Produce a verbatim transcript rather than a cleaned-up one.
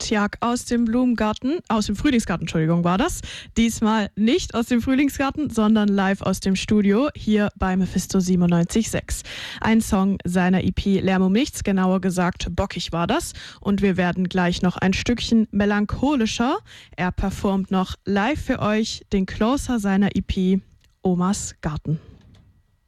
Tjag aus dem Blumengarten, aus dem Frühlingsgarten, Entschuldigung, war das. Diesmal nicht aus dem Frühlingsgarten, sondern live aus dem Studio, hier bei Mephisto siebenundneunzig Komma sechs. Ein Song seiner E P Lärm um nichts, genauer gesagt Bockig war das. Und wir werden gleich noch ein Stückchen melancholischer. Er performt noch live für euch den Closer seiner E P Omas Garten.